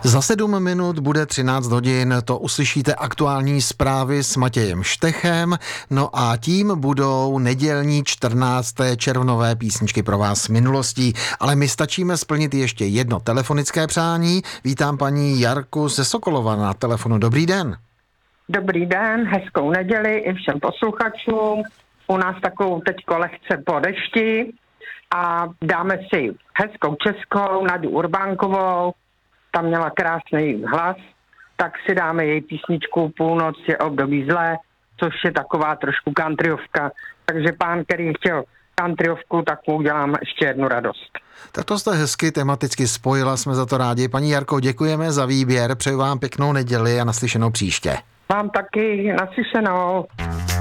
Za 7 minut bude 13 hodin, to uslyšíte aktuální zprávy s Matějem Štechem, no a tím budou nedělní 14. červnové písničky pro vás s minulostí, ale my stačíme splnit ještě jedno telefonické přání. Vítám paní Jarku ze Sokolova na telefonu. Dobrý den. Dobrý den, hezkou neděli i všem posluchačům. U nás takovou teďko lehce po dešti a dáme si hezkou českou Nadu Urbánkovou. Tam měla krásný hlas, tak si dáme její písničku Půlnoc je období zlé, což je taková trošku countryovka. Takže pán, který chtěl countryovku, tak mu udělám ještě jednu radost. Tak to jste hezky tematicky spojila, jsme za to rádi. Paní Jarko, děkujeme za výběr, přeju vám pěknou neděli a naslyšenou příště. Vám taky naslyšenou.